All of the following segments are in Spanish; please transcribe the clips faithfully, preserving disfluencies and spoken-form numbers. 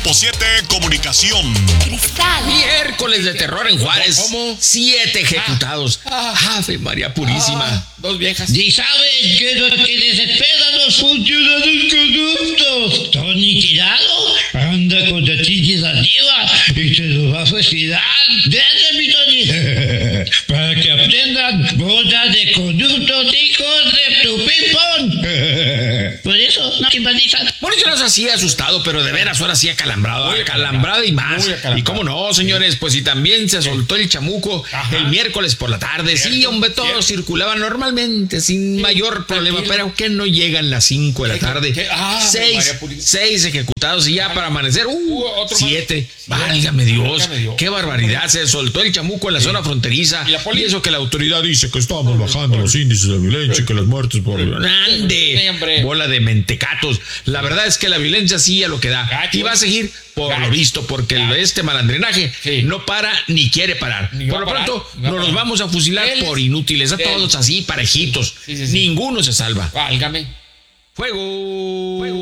Grupo siete Comunicación. Cristal. Miércoles de terror en Juárez. ¿Cómo? Siete ejecutados. Ah, ah, Ave María Purísima. Ah, dos viejas. ¿Y sabes qué es lo que desespera a los funcionarios corruptos? Tony Tirado anda con la chichis arriba y se los va a suicidar. Desde mi Tony. Para que aprendan boda de corruptos hijos de tu pipón. Por eso no simpatizan. Mauricio no es así asustado, pero de veras ahora sí acalambrado. Muy Acalambrado y más. muy acalambrado. Y cómo no, señores, pues si también se soltó el chamuco. Ajá. El miércoles por la tarde. Cierto, sí, hombre, todo cierto. Circulaba normalmente, sin sí, mayor problema. Tranquilo. Pero que no llegan las cinco de la tarde. ¿Qué? Ah, seis, seis ejecutados y ya para amanecer. Uh, uh otro siete. Más. Válgame Dios. Válgame Dios. Qué barbaridad. Se soltó el chamuco en la sí. zona fronteriza. ¿Y, la y eso que la autoridad dice que estamos bajando los índices de violencia y que las muertes por... ¡Ande! Bola de mentecatos. La verdad es que la violencia sí a lo que da. Gacho. Y va a seguir por Gacho. Lo visto, porque Gacho. Este malandrinaje sí. no para ni quiere parar. Ni por lo parar, pronto no nos vamos a fusilar él, por inútiles. A él. Todos así, parejitos. Sí, sí, sí. Ninguno se salva. Válgame. Fuego. Fuego.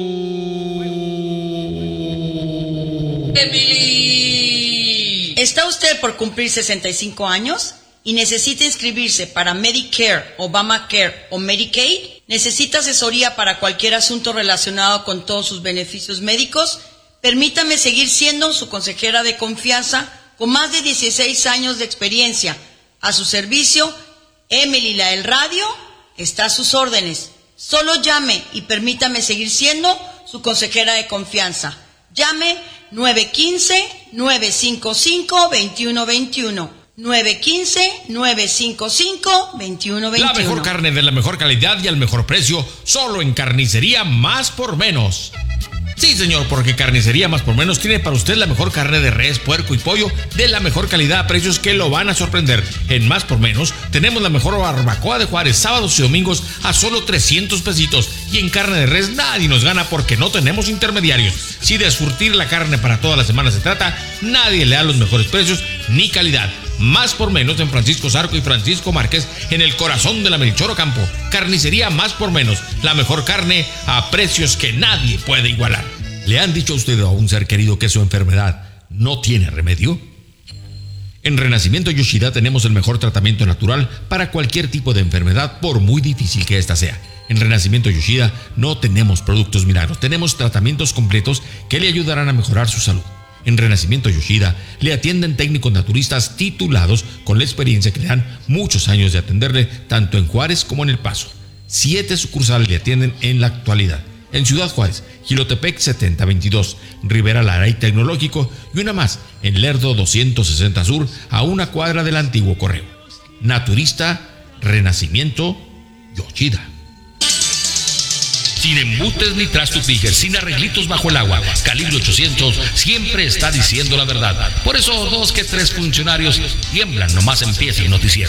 Emily. ¿Está usted por cumplir sesenta y cinco años y necesita inscribirse para Medicare, Obamacare o Medicaid? ¿Necesita asesoría para cualquier asunto relacionado con todos sus beneficios médicos? Permítame seguir siendo su consejera de confianza con más de dieciséis años de experiencia. A su servicio, Emily la del radio está a sus órdenes. Solo llame y permítame seguir siendo su consejera de confianza. Llame nueve uno cinco, nueve cinco cinco, dos uno dos uno. nueve uno cinco, nueve cinco cinco, dos uno dos uno. La mejor carne de la mejor calidad y al mejor precio, solo en Carnicería Más por Menos. Sí, señor, porque Carnicería Más por Menos tiene para usted la mejor carne de res, puerco y pollo de la mejor calidad a precios que lo van a sorprender. En Más por Menos tenemos la mejor barbacoa de Juárez, sábados y domingos a solo trescientos pesitos. Y en carne de res nadie nos gana porque no tenemos intermediarios. Si de surtir la carne para toda la semana se trata, nadie le da los mejores precios ni calidad. Más por Menos en Francisco Zarco y Francisco Márquez, en el corazón de la Melchor Ocampo. Carnicería Más por Menos, la mejor carne a precios que nadie puede igualar. ¿Le han dicho a usted o a un ser querido que su enfermedad no tiene remedio? En Renacimiento Yoshida tenemos el mejor tratamiento natural para cualquier tipo de enfermedad, por muy difícil que ésta sea. En Renacimiento Yoshida no tenemos productos milagros, tenemos tratamientos completos que le ayudarán a mejorar su salud. En Renacimiento Yoshida le atienden técnicos naturistas titulados con la experiencia que le dan muchos años de atenderle tanto en Juárez como en El Paso. Siete sucursales le atienden en la actualidad. En Ciudad Juárez, Jilotepec setenta veintidós, Rivera Lara y Tecnológico y una más en Lerdo doscientos sesenta Sur a una cuadra del antiguo correo. Naturista Renacimiento Yoshida. Sin embutes ni trastos Tiger, sin arreglitos bajo el agua. Calibre ochocientos siempre está diciendo la verdad. Por eso dos que tres funcionarios tiemblan nomás empieza el noticiero.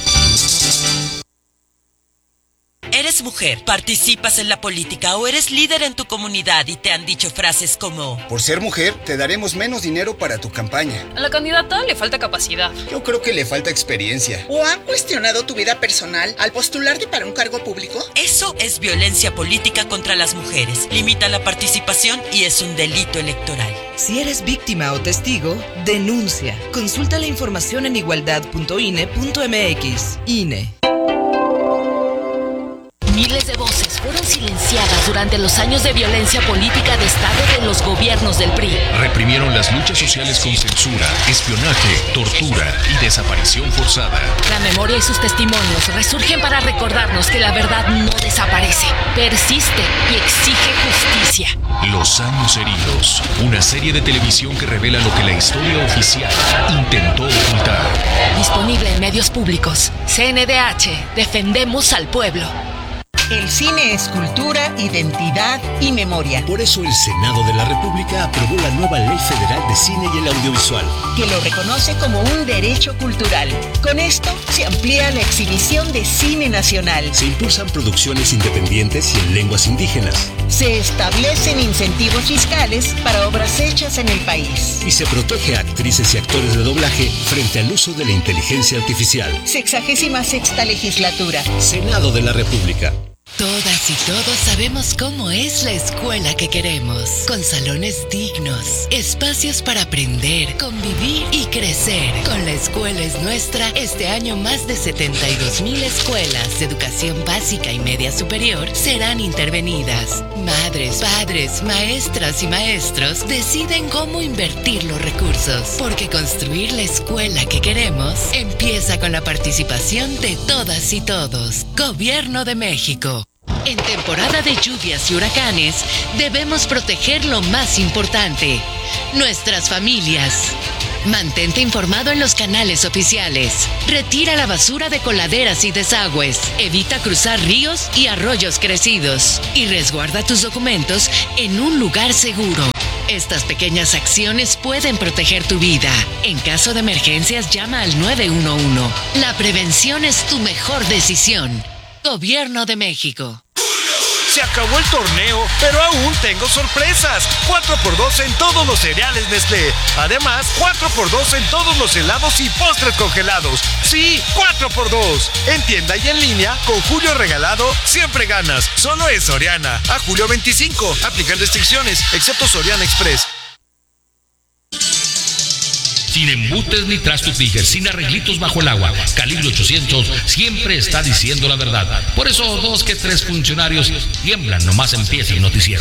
Eres mujer, participas en la política o eres líder en tu comunidad y te han dicho frases como: por ser mujer, te daremos menos dinero para tu campaña. A la candidata le falta capacidad. Yo creo que le falta experiencia. ¿O han cuestionado tu vida personal al postularte para un cargo público? Eso es violencia política contra las mujeres. Limita la participación y es un delito electoral. Si eres víctima o testigo, denuncia. Consulta la información en igualdad punto i n e punto m x. I N E. Miles de voces fueron silenciadas durante los años de violencia política de Estado de los gobiernos del P R I. Reprimieron las luchas sociales con censura, espionaje, tortura y desaparición forzada. La memoria y sus testimonios resurgen para recordarnos que la verdad no desaparece, persiste y exige justicia. Los años heridos, una serie de televisión que revela lo que la historia oficial intentó ocultar. Disponible en medios públicos. C N D H, defendemos al pueblo. El cine es cultura, identidad y memoria. Por eso el Senado de la República aprobó la nueva Ley Federal de Cine y el Audiovisual, que lo reconoce como un derecho cultural. Con esto se amplía la exhibición de cine nacional. Se impulsan producciones independientes y en lenguas indígenas. Se establecen incentivos fiscales para obras hechas en el país. Y se protege a actrices y actores de doblaje frente al uso de la inteligencia artificial. Sexagésima sexta legislatura. Senado de la República. Todas y todos sabemos cómo es la escuela que queremos, con salones dignos, espacios para aprender, convivir y crecer. Con La Escuela es Nuestra, este año más de setenta y dos mil escuelas de educación básica y media superior serán intervenidas. Madres, padres, maestras y maestros deciden cómo invertir los recursos, porque construir la escuela que queremos empieza con la participación de todas y todos. Gobierno de México. En temporada de lluvias y huracanes, debemos proteger lo más importante, nuestras familias. Mantente informado en los canales oficiales. Retira la basura de coladeras y desagües. Evita cruzar ríos y arroyos crecidos. Y resguarda tus documentos en un lugar seguro. Estas pequeñas acciones pueden proteger tu vida. En caso de emergencias, llama al nueve uno uno. La prevención es tu mejor decisión. Gobierno de México. Se acabó el torneo, pero aún tengo sorpresas. cuatro por dos en todos los cereales Nestlé. Además, cuatro por dos en todos los helados y postres congelados. Sí, cuatro por dos. En tienda y en línea, con Julio Regalado, siempre ganas. Solo es Soriana. A julio veinticinco. Aplican restricciones, excepto Soriana Express. Sin embutes ni trastos Tiger, sin arreglitos bajo el agua. Calibre ochocientos siempre está diciendo la verdad. Por eso dos que tres funcionarios tiemblan nomás empieza el noticiero.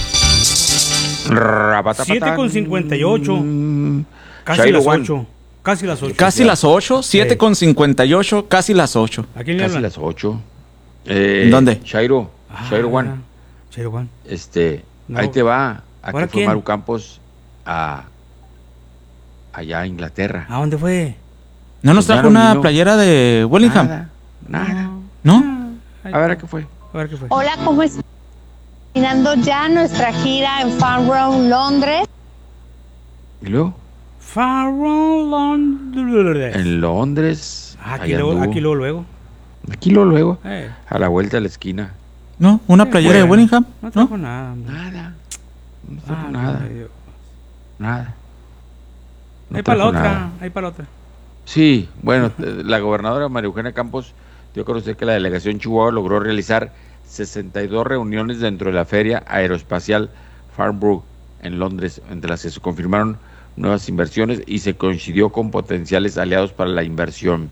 siete con cincuenta y ocho. Casi Chairo las Juan. ocho. Casi las ocho. Casi las ocho. siete con cincuenta y ocho. Casi las ocho. ¿A quién le Casi hablan? las ocho. Eh, ¿Dónde? Chairo. Ah, Chairo Juan. Chairo Juan. Este, No. ahí te va. Aquí ¿Ahora fue quién? Maru Campos a allá a Inglaterra. ¿A dónde fue? ¿No nos Pues ya trajo no una vino. playera de Wellingham? Nada, nada. ¿No? A ver a qué fue. A ver qué fue. Hola, ¿cómo están? Terminando ya nuestra gira en Farnborough, Londres. ¿Y luego? Farnborough, Londres. En Londres. Ah, Aquí allá luego, anduvo. aquí luego, luego. Aquí luego, luego. Eh. A la vuelta de la esquina. ¿No? ¿Una playera de Bueno, Wellingham? No ¿No? trajo nada. hombre. Nada. No trajo Ah, nada. no, Dios. Nada. No Ahí para la trajo otra, nada. ahí para la otra. Sí, bueno, eh, la gobernadora María Eugenia Campos dio a conocer que la delegación Chihuahua logró realizar sesenta y dos reuniones dentro de la Feria Aeroespacial Farnborough en Londres, entre las que se confirmaron nuevas inversiones y se coincidió con potenciales aliados para la inversión.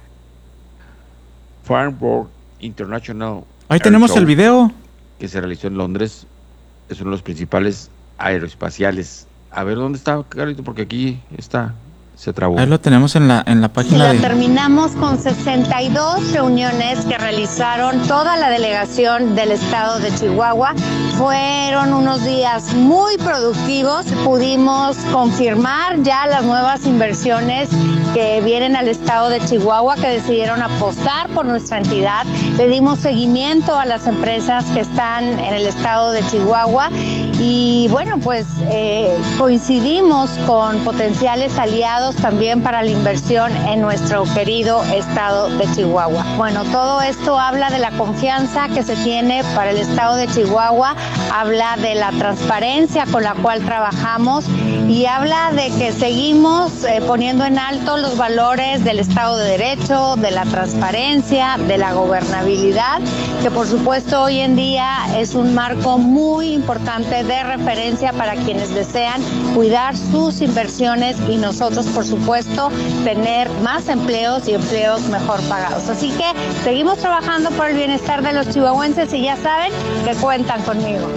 Farnborough International Ahí Air tenemos Show, el video. que se realizó en Londres, es uno de los principales aeroespaciales. A ver, ¿dónde está, Carlito? Porque aquí está, se trabó. Ahí lo tenemos en la, en la Y página la de... terminamos con sesenta y dos reuniones que realizaron toda la delegación del estado de Chihuahua. Fueron unos días muy productivos. Pudimos confirmar ya las nuevas inversiones que vienen al estado de Chihuahua, que decidieron apostar por nuestra entidad. Le dimos seguimiento a las empresas que están en el estado de Chihuahua y bueno, pues eh, coincidimos con potenciales aliados también para la inversión en nuestro querido estado de Chihuahua. Bueno, todo esto habla de la confianza que se tiene para el estado de Chihuahua, habla de la transparencia con la cual trabajamos y habla de que seguimos eh, poniendo en alto los valores del Estado de Derecho, de la transparencia, de la gobernabilidad, que por supuesto hoy en día es un marco muy importante de referencia para quienes desean cuidar sus inversiones y nosotros, por supuesto, tener más empleos y empleos mejor pagados. Así que seguimos trabajando por el bienestar de los chihuahuenses y ya saben que cuentan conmigo.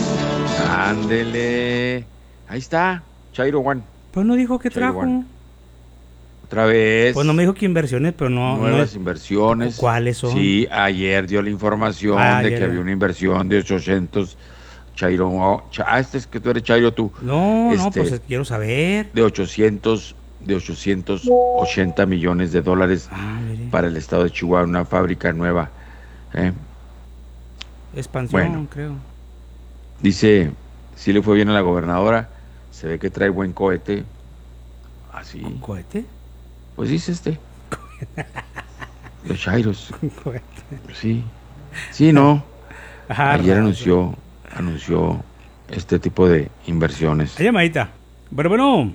Ándele. Ahí está, Chairo Juan. Pues no dijo que Chairo trajo. Juan. Otra vez. Pues no me dijo que inversiones, pero no. Nuevas no es- inversiones. ¿Cuáles son? Sí, ayer dio la información Ah, de ayer. que había una inversión de ochocientos. Chairo. Cha- Ah, este es que tú eres Chairo tú. No, no, Este, pues quiero saber. De ochocientos, de ochocientos ochenta millones de dólares Ah, mire. para el estado de Chihuahua, una fábrica nueva. ¿eh? Expansión, Bueno. creo. Dice, sí le fue bien a la gobernadora, se ve que trae buen cohete. Así. ¿Cohete? Pues dice este. Los Chairos. Cohete. Sí. Sí, no. Ajá, Ayer raro. anunció, anunció este tipo de inversiones. Hay llamadita. Bueno, bueno.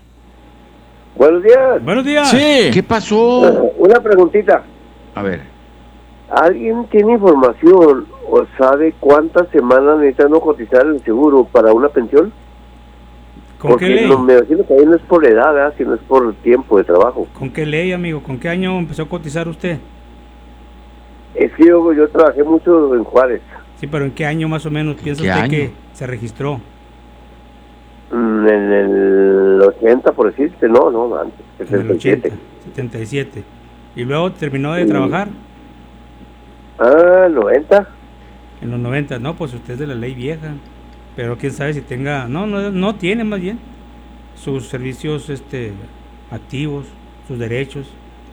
Buenos días. Buenos días. ¿Qué pasó? Una preguntita. A ver. ¿Alguien tiene información o sabe cuántas semanas necesitan no cotizar el seguro para una pensión? ¿Con Porque qué ley? No, me imagino que ahí no es por edad, ¿verdad? Sino es por tiempo de trabajo. ¿Con qué ley, amigo? ¿Con qué año empezó a cotizar usted? Es que yo, yo trabajé mucho en Juárez. Sí, pero ¿en qué año más o menos piensa usted año? que se registró? Mm, En el ochenta, por decirte, no, no, antes, En el setenta y siete. ochenta, setenta y siete. ¿Y luego terminó de trabajar? Ah, noventa. En los noventa, no, pues usted es de la ley vieja. Pero quién sabe si tenga, no, no, no tiene más bien sus servicios este activos, sus derechos.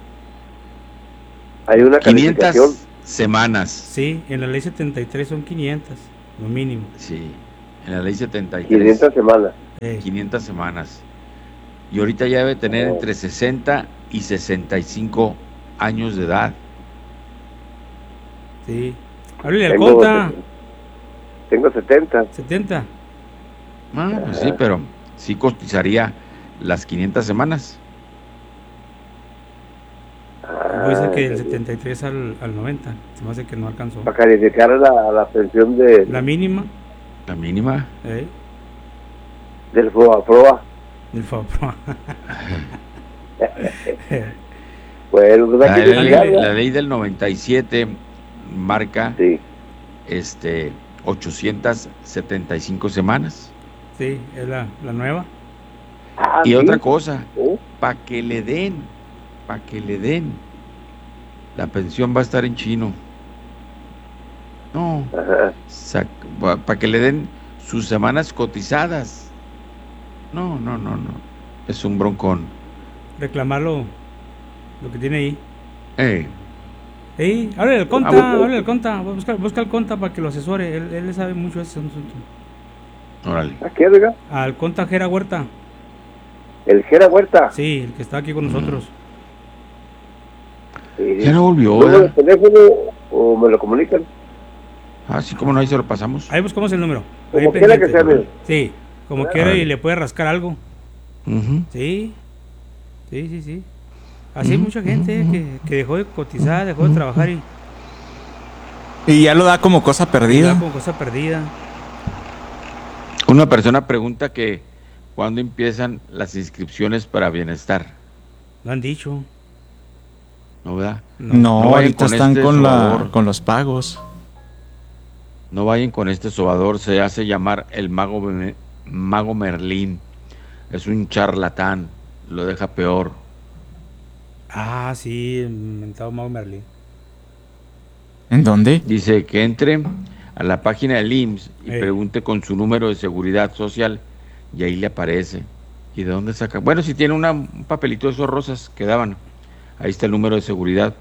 Hay una quinientas calificación. semanas. Sí, en la ley setenta y tres son quinientas, lo mínimo. Sí, en la ley setenta y tres. quinientas semanas. quinientas semanas. Y ahorita ya debe tener Oh. entre sesenta y sesenta y cinco años de edad. Sí. Háblele al Tengo, conta. tengo setenta. setenta. Ah, pues sí, pero sí cotizaría las quinientas semanas. Como dice que del setenta y tres al, al noventa, se me hace que no alcanzó. Para calificar la, la pensión de, La mínima. La mínima. ¿Eh? del FOBAPROA. Del FOBAPROA. Bueno, pues La, hay que ley, investigarla. la ley del noventa y siete marca este ochocientas setenta y cinco semanas. Sí, es la, la nueva. Ah, Y ¿sí? otra cosa, para que le den, para que le den, la pensión va a estar en chino. No, para que le den sus semanas cotizadas. No, no, no, no. Es un broncón. Reclamarlo, lo que tiene ahí. Eh, Ey, háblale al conta, Ah, bueno. háblale al conta. Busca, busca al conta para que lo asesore. Él, él sabe mucho de ese asunto. órale. ¿A qué, oiga? Al conta Jera Huerta. ¿El Jera Huerta? Sí, el que está aquí con nosotros. Sí. Ya no volvió, ¿Número de ¿verdad? teléfono o me lo comunican? Así como no, ahí se lo pasamos. Ahí buscamos el número. Como Ahí quiera que pendiente. sea, mire. Sí, como Ah. quiera y le puede rascar algo. Ujú. Sí, sí, sí, sí. Así hay Ujú, mucha gente eh, que, que dejó de cotizar, dejó de trabajar y Y ya lo da como cosa da perdida. como cosa perdida. Una persona pregunta que cuándo empiezan las inscripciones para bienestar, Lo han dicho. ¿no, verdad? No, No vayan ahorita con están este con, la, sobador. con los pagos. No vayan con este sobador, se hace llamar el mago, Me- mago Merlín. Es un charlatán, lo deja peor. Ah, sí, el mentado Mau Merlin. ¿En dónde? Dice que entre a la página del I M S S y Ey. pregunte con su número de seguridad social y ahí le aparece. ¿Y de dónde saca? Bueno, si tiene una, un papelito de esos rosas que daban, ahí está el número de seguridad,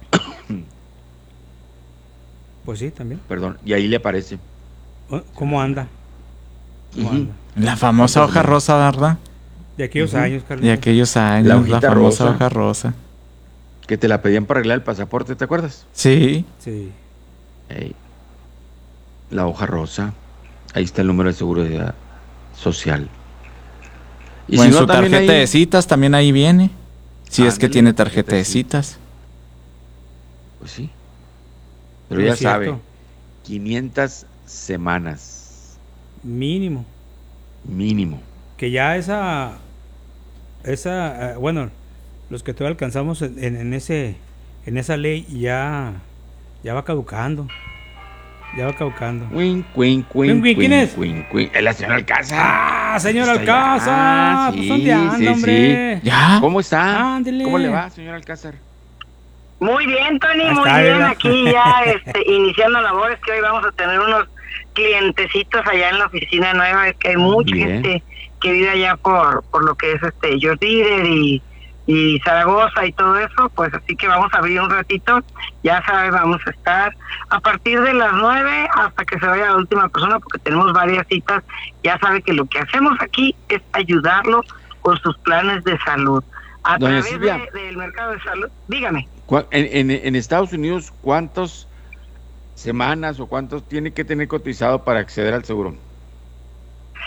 Pues sí, también. perdón, y ahí le aparece. Oh, ¿Cómo anda? ¿Cómo Ujú. anda? La famosa hoja rosa, ¿verdad? De aquellos Ujú. años, De Carlitos. aquellos años, La la, hojita famosa rosa. hoja rosa. Que te la pedían para arreglar el pasaporte, ¿te acuerdas? Sí. Sí. Ey. La hoja rosa, ahí está el número de seguridad social. O en su también tarjeta ahí- de citas también ahí viene. Si es que Ándale, tiene tarjeta de citas. Pues sí. Pero No ya es cierto. sabe, quinientas semanas Mínimo. mínimo. Que ya esa, esa, eh, bueno, los que todavía alcanzamos en, en- en ese, en esa ley ya, ya va caducando, ya va caducando. Win, win, Win, win, ¿quién es? Win, win. El señor Alcázar. Ah, señor Está Alcázar, allá. pues Sí, ¿dónde anda, sí, hombre? sí. ¿Ya? ¿Cómo está? Ándele. ¿Cómo le va, señor Alcázar? Muy bien, Tony, Ahí muy está, bien. ¿verdad? Aquí ya este, iniciando labores, que hoy vamos a tener unos clientecitos allá en la oficina nueva. Es que hay mucha Bien. gente que vive allá por por lo que es este George Dieter y, y Zaragoza y todo eso. Pues así que vamos a abrir un ratito. Ya sabes, vamos a estar a partir de las nueve hasta que se vaya la última persona, porque tenemos varias citas. Ya sabe que lo que hacemos aquí es ayudarlo con sus planes de salud. A Doña través Silvia. de- del mercado de salud. Dígame. ¿Cuá- En, en- en Estados Unidos, ¿cuántas semanas o cuántos tiene que tener cotizado para acceder al seguro?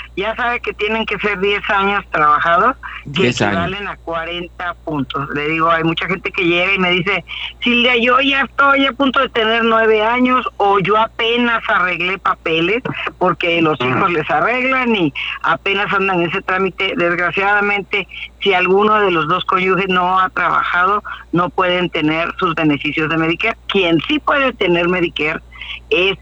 ya sabe que tienen que ser diez años trabajados, que diez equivalen a cuarenta puntos. Le digo, hay mucha gente que llega y me dice, Silvia, yo ya estoy a punto de tener nueve años, o yo apenas arreglé papeles, porque los hijos les arreglan y apenas andan en ese trámite. Desgraciadamente, si alguno de los dos cónyuges no ha trabajado, no pueden tener sus beneficios de Medicare. Quien sí puede tener Medicare es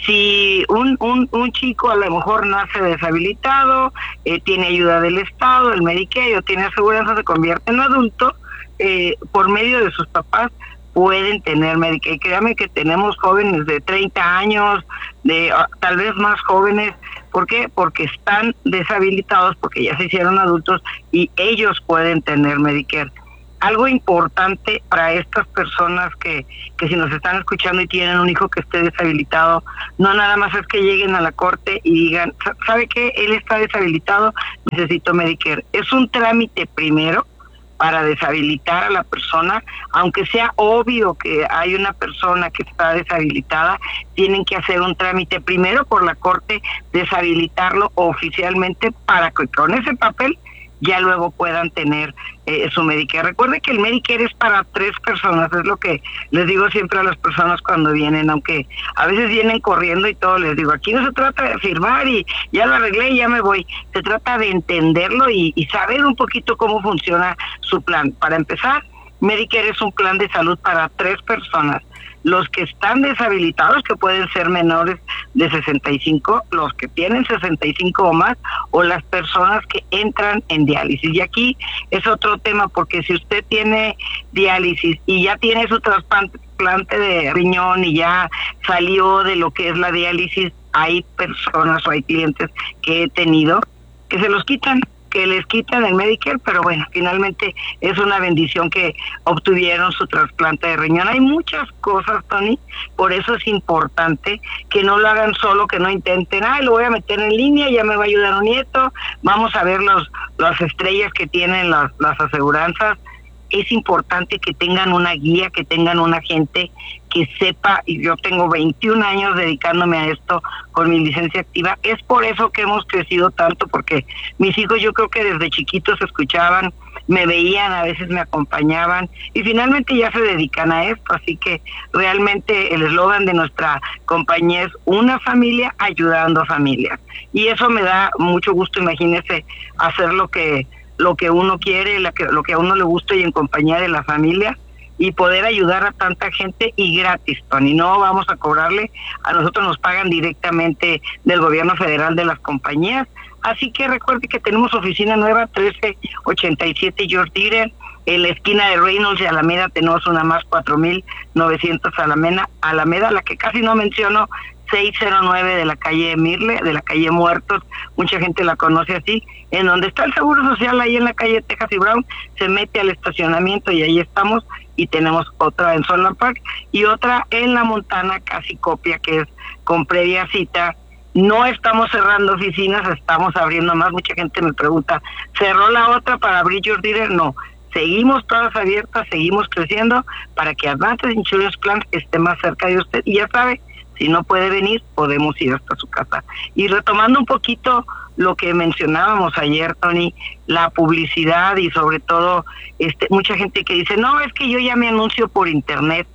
si un, un, un chico a lo mejor nace deshabilitado, eh, tiene ayuda del Estado, el Medicare, o tiene aseguranza, se convierte en adulto, eh, por medio de sus papás pueden tener Medicare. Créame que tenemos jóvenes de treinta años, de uh, tal vez más jóvenes. ¿Por qué? Porque están deshabilitados, porque ya se hicieron adultos y ellos pueden tener Medicare. Algo importante para estas personas que, que si nos están escuchando y tienen un hijo que esté deshabilitado, no nada más es que lleguen a la corte y digan, ¿sabe qué? Él está deshabilitado, necesito Medicare. Es un trámite primero para deshabilitar a la persona, aunque sea obvio que hay una persona que está deshabilitada, tienen que hacer un trámite primero por la corte, deshabilitarlo oficialmente para que con ese papel ya luego puedan tener eh, su Medicare. Recuerde que el Medicare es para tres personas, es lo que les digo siempre a las personas cuando vienen, aunque a veces vienen corriendo y todo, les digo, aquí no se trata de firmar y ya lo arreglé y ya me voy, se trata de entenderlo y, y saber un poquito cómo funciona su plan. Para empezar, Medicare es un plan de salud para tres personas. Los que están deshabilitados, que pueden ser menores de sesenta y cinco, los que tienen sesenta y cinco o más, o las personas que entran en diálisis. Y aquí es otro tema, porque si usted tiene diálisis y ya tiene su trasplante de riñón y ya salió de lo que es la diálisis, hay personas o hay clientes que he tenido que se los quitan, que les quitan el Medicare, pero bueno, finalmente es una bendición que obtuvieron su trasplante de riñón. Hay muchas cosas, Tony, por eso es importante que no lo hagan solo, que no intenten, ay, lo voy a meter en línea, ya me va a ayudar un nieto, vamos a ver los las estrellas que tienen las, las aseguranzas. Es importante que tengan una guía, que tengan una gente que sepa, y yo tengo veintiún años dedicándome a esto con mi licencia activa. Es por eso que hemos crecido tanto, porque mis hijos yo creo que desde chiquitos escuchaban, me veían, a veces me acompañaban y finalmente ya se dedican a esto. Así que realmente el eslogan de nuestra compañía es una familia ayudando a familias, y eso me da mucho gusto. Imagínese hacer lo que lo que uno quiere, lo que, lo que a uno le gusta y en compañía de la familia, y poder ayudar a tanta gente y gratis, Tony. No vamos a cobrarle, a nosotros nos pagan directamente del gobierno federal de las compañías. Así que recuerde que tenemos oficina nueva, trece ochenta y siete George Dieter, en la esquina de Reynolds y Alameda tenemos una más, cuatro mil novecientos Alameda, Alameda, la que casi no menciono, seis cero nueve de la calle Mirle, de la calle Muertos, mucha gente la conoce así, en donde está el Seguro Social, ahí en la calle Texas y Brown, se mete al estacionamiento y ahí estamos, y tenemos otra en Solar Park y otra en La Montana, casi copia, que es con previa cita. No estamos cerrando oficinas, estamos abriendo más. Mucha gente me pregunta, ¿cerró la otra para abrir George Dieter? No, seguimos todas abiertas, seguimos creciendo para que Advantage Insurance Plan esté más cerca de usted, y ya sabe, si no puede venir, podemos ir hasta su casa. Y retomando un poquito lo que mencionábamos ayer, Tony, la publicidad y sobre todo este mucha gente que dice, no, es que yo ya me anuncio por internet.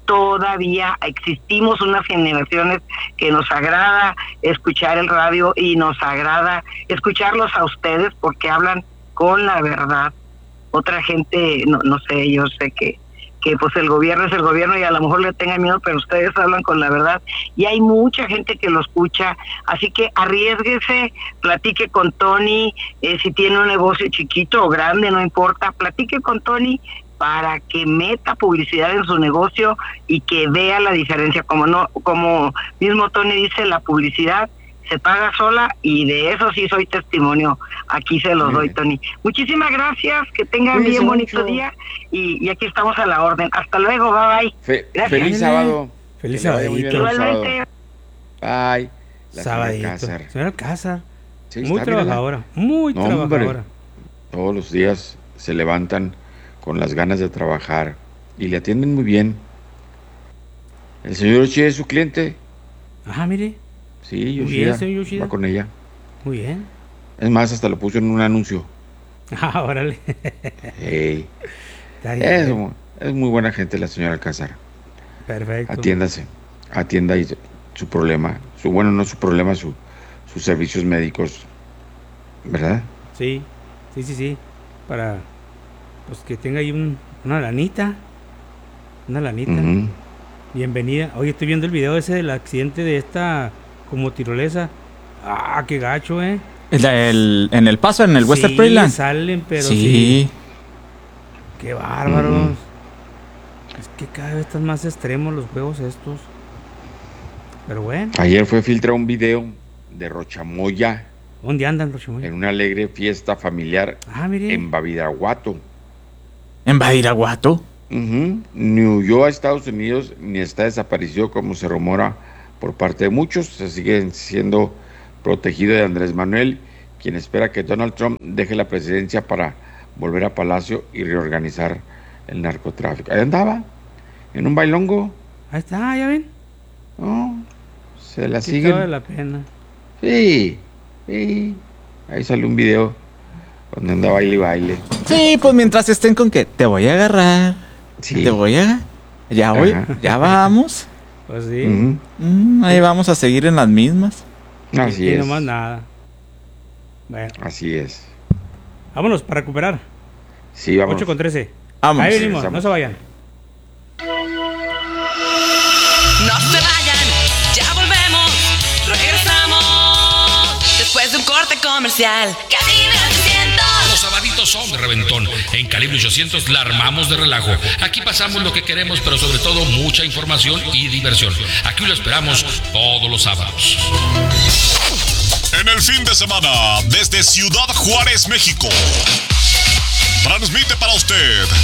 Todavía existimos unas generaciones que nos agrada escuchar el radio y nos agrada escucharlos a ustedes porque hablan con la verdad. Otra gente, no, no sé, yo sé que que pues el gobierno es el gobierno y a lo mejor le tengan miedo, pero ustedes hablan con la verdad y hay mucha gente que lo escucha, así que arriésguese, platique con Tony, eh, si tiene un negocio chiquito o grande, no importa, platique con Tony para que meta publicidad en su negocio y que vea la diferencia. Como no, como mismo Tony dice, la publicidad se paga sola, y de eso sí soy testimonio. Aquí se los doy, Tony. Muchísimas gracias, que tengan Cuídense bien bonito mucho. día y, y aquí estamos a la orden. Hasta luego, bye bye. Fe- Gracias. feliz sábado. Feliz Que le vaya muy bien el Igualmente. sábado. Bye. La Sabadito. señora Cázar. Señora Cázar. Sí, Muy está, mírala. trabajadora. Muy No, hombre. trabajadora. Todos los días se levantan con las ganas de trabajar y le atienden muy bien. El señor Yoshida es su cliente. Ajá, mire. Sí, Muy Yoshida. bien, señor Yoshida. Va con ella. Muy bien. Es más, hasta lo puso en un anuncio. Ah, órale. Hey. Está bien. Es, mu- es muy buena gente la señora Alcázar. Perfecto. Atiéndase. Atienda ahí su problema. Su, bueno, no su problema, su, sus servicios médicos. ¿Verdad? Sí, sí, sí, sí. Para pues que tenga ahí un, una lanita. Una lanita. Ujú. Bienvenida. Oye, estoy viendo el video ese del accidente de esta como tirolesa. Ah, qué gacho, eh. El, el- en el paso, en el Western Sí, Playland. salen, pero sí. sí. Qué bárbaros. Ujú. Es que cada vez están más extremos los juegos estos. Pero bueno. Ayer fue filtrado un video de Rochamoya ¿Dónde andan los chimoyos? en una alegre fiesta familiar Ah, mire. en Badiraguato. En Badiraguato. Ujú. Ni huyó a Estados Unidos ni está desaparecido como se rumora por parte de muchos. Se sigue siendo protegido de Andrés Manuel, quien espera que Donald Trump deje la presidencia para volver a Palacio y reorganizar el narcotráfico. Ahí andaba, en un bailongo. Ahí está, ya ven. No, se la Sí, siguen. vale la pena. Sí, sí. Ahí sale un video donde anda baile y baile. Sí, pues mientras estén con que te voy a agarrar. Sí. Te voy a. Ya voy, Ajá. ya vamos. Pues sí. Ujú. Mm, ahí vamos a seguir en las mismas. Así Y es. nomás nada. Bueno, Así es. vámonos para recuperar. Sí, vamos. ocho con trece. Vamos. Ahí venimos, Regresamos. no se vayan. No se vayan, ya volvemos, regresamos. Después de un corte comercial. Calibre ochocientos. Los sabaditos son de reventón. En Calibre ochocientos la armamos de relajo. Aquí pasamos lo que queremos, pero sobre todo mucha información y diversión. Aquí lo esperamos todos los sábados. En el fin de semana, desde Ciudad Juárez, México, transmite para usted